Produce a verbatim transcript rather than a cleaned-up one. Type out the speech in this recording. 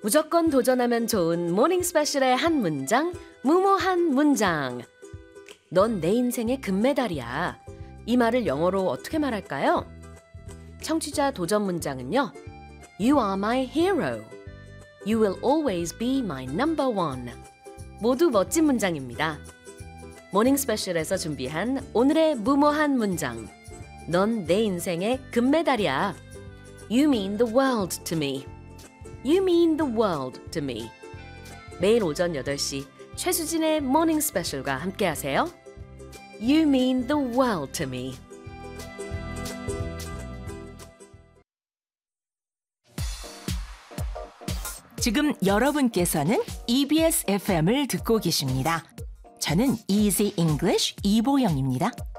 무조건 도전하면 좋은 모닝 스페셜의 한 문장, 무모한 문장. 넌 내 인생의 금메달이야. 이 말을 영어로 어떻게 말할까요? 청취자 도전 문장은요. You are my hero. You will always be my number one. 모두 멋진 문장입니다. 모닝 스페셜에서 준비한 오늘의 무모한 문장. 넌 내 인생의 금메달이야. You mean the world to me. You mean the world to me. 매일 오전 여덟 시 최수진의 모닝 스페셜과 함께하세요. You mean the world to me. 지금 여러분께서는 이비에스 에프엠을 듣고 계십니다. 저는 Easy English 이보영입니다.